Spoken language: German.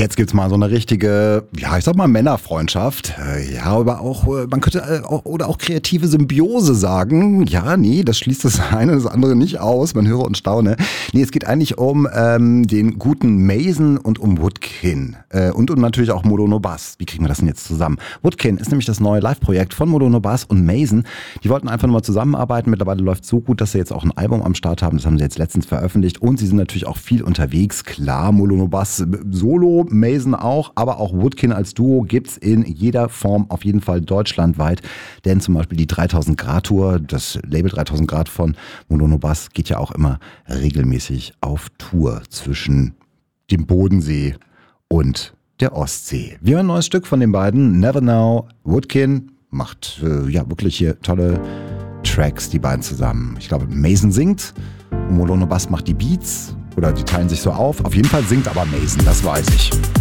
Jetzt gibt's mal so eine richtige, ja, ich sag mal Männerfreundschaft. Ja, aber auch, man könnte oder auch kreative Symbiose sagen. Ja, nee, das schließt das eine und das andere nicht aus. Man höre und staune. Nee, es geht eigentlich um den guten Mason und um Woodkin. Und um natürlich auch Modono Bass. Wie kriegen wir das denn jetzt zusammen? Woodkin ist nämlich das neue Live-Projekt von Modono Bass und Mason. Die wollten einfach nur mal zusammenarbeiten. Mittlerweile läuft es so gut, dass sie jetzt auch ein Album am Start haben. Das haben sie jetzt letztens veröffentlicht. Und sie sind natürlich auch viel unterwegs. Klar, Modono Bass solo, Mason auch, aber auch Woodkin als Duo gibt's in jeder Form auf jeden Fall deutschlandweit. Denn zum Beispiel die 3000 Grad Tour, das Label 3000 Grad von Modono Bass geht ja auch immer regelmäßig auf Tour zwischen dem Bodensee und der Ostsee. Wir hören ein neues Stück von den beiden, Never Now. Woodkin macht ja wirklich hier tolle Tracks, die beiden zusammen. Ich glaube, Mason singt und Modono Bass macht die Beats oder die teilen sich so auf. Auf jeden Fall singt aber Mason, das weiß ich.